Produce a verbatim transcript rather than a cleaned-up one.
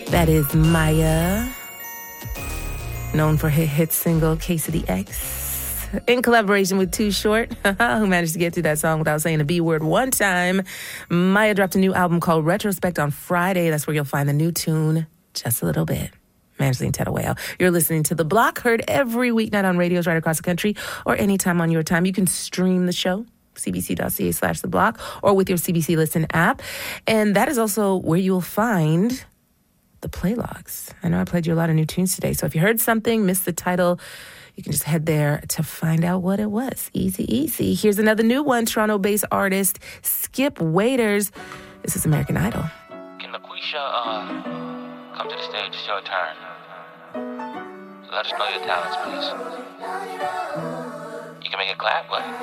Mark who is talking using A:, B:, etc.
A: That is Maya, known for her hit single, Case of the X, in collaboration with Too Short, who managed to get through that song without saying the B word one time. Maya dropped a new album called Retrospect on Friday. That's where you'll find the new tune, Just a Little Bit. Mangeline Tedawale. You're listening to The Block, heard every weeknight on radios right across the country or anytime on your time. You can stream the show, cbc.ca slash The Block, or with your C B C Listen app. And that is also where you'll find the playlogs. I know I played you a lot of new tunes today, so if you heard something, missed the title, you can just head there to find out what it was. Easy, easy. Here's another new one, Toronto-based artist Skip Waiters. This is American Idol.
B: Can LaQuisha uh, come to the stage to show a turn? Let us know your talents, please. You can make it clap, but